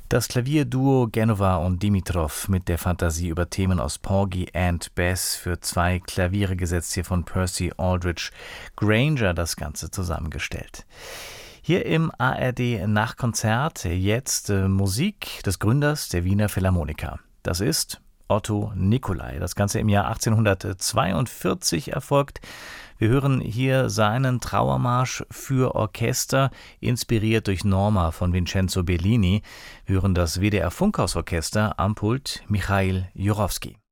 Das Klavierduo Genova und Dimitrov mit der Fantasie über Themen aus Porgy and Bess, für 2 Klaviere gesetzt, hier von Percy Aldrich Granger das Ganze zusammengestellt. Hier im ARD Nachkonzert jetzt Musik des Gründers der Wiener Philharmoniker. Das ist Otto Nicolai. Das Ganze im Jahr 1842 erfolgt. Wir hören hier seinen Trauermarsch für Orchester, inspiriert durch Norma von Vincenzo Bellini. Wir hören das WDR Funkhausorchester am Pult Michail Jurowski.